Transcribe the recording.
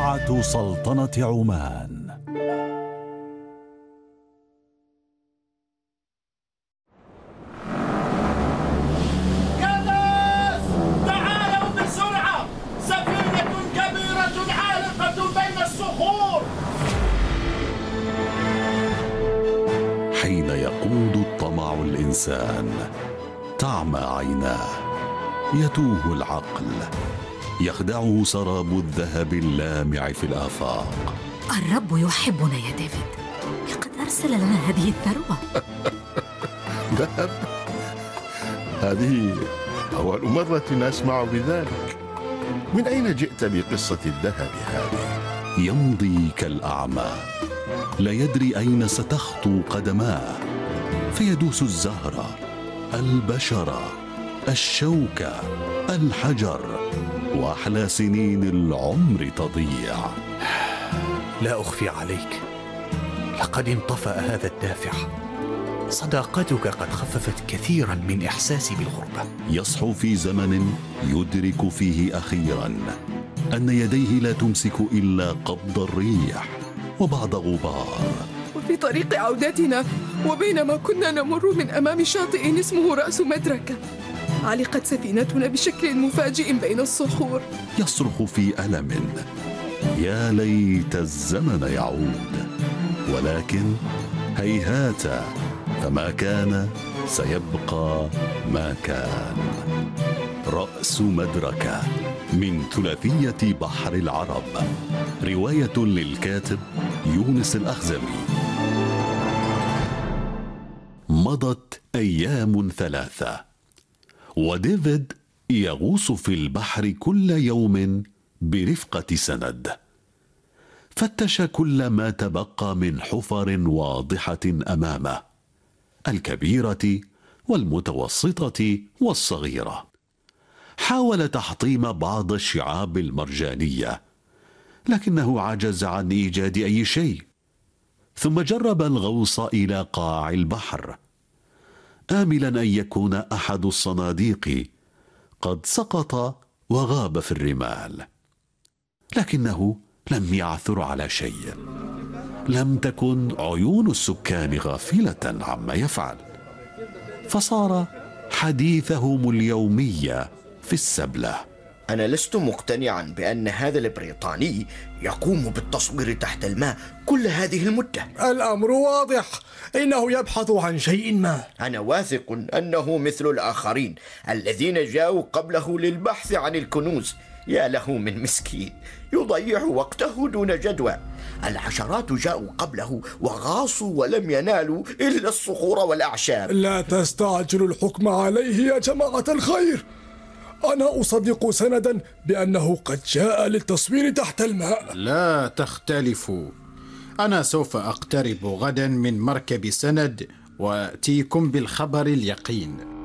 إذاعة سلطنة عمان. يا ناس تعالوا بسرعة، سفينة كبيرة عالقة بين الصخور. حين يقود الطمع الإنسان تعمى عيناه، يتوه العقل، يخدعه سراب الذهب اللامع في الآفاق. الرب يحبنا يا ديفيد، لقد أرسل لنا هذه الثروة. ذهب؟ هذه أول مرة أسمع بذلك. من أين جئت بقصة الذهب هذه؟ يمضي كالأعمى، لا يدري أين ستخطو قدماه، فيدوس الزهرة، البشرة، الشوكة، الحجر، وأحلى سنين العمر تضيع. لا أخفي عليك، لقد انطفأ هذا الدافع. صداقتك قد خففت كثيرا من إحساسي بالغربة. يصحو في زمن يدرك فيه أخيرا أن يديه لا تمسك إلا قبض الريح وبعض غبار. وفي طريق عودتنا وبينما كنا نمر من أمام شاطئ اسمه رأس مدركة، علقت سفينتنا بشكل مفاجئ بين الصخور. يصرخ في ألم: يا ليت الزمن يعود، ولكن هيهات، فما كان سيبقى ما كان. رأس مدركة من ثلاثية بحر العرب، رواية للكاتب يونس الأخزمي. مضت أيام ثلاثة، وديفيد يغوص في البحر كل يوم برفقة سند. فتش كل ما تبقى من حفر واضحة أمامه، الكبيرة والمتوسطة والصغيرة. حاول تحطيم بعض الشعاب المرجانية، لكنه عجز عن إيجاد أي شيء. ثم جرب الغوص إلى قاع البحر، آملا أن يكون أحد الصناديق قد سقط وغاب في الرمال، لكنه لم يعثر على شيء. لم تكن عيون السكان غافلة عما يفعل، فصار حديثهم اليومي في السبلة. أنا لست مقتنعا بأن هذا البريطاني يقوم بالتصوير تحت الماء كل هذه المدة. الأمر واضح، إنه يبحث عن شيء ما. أنا واثق أنه مثل الآخرين الذين جاءوا قبله للبحث عن الكنوز. يا له من مسكين يضيع وقته دون جدوى. العشرات جاءوا قبله وغاصوا ولم ينالوا إلا الصخور والأعشاب. لا تستعجلوا الحكم عليه يا جماعة الخير. أنا أصدق سندا بأنه قد جاء للتصوير تحت الماء. لا تختلفوا، أنا سوف أقترب غدا من مركب سند وأتيكم بالخبر اليقين.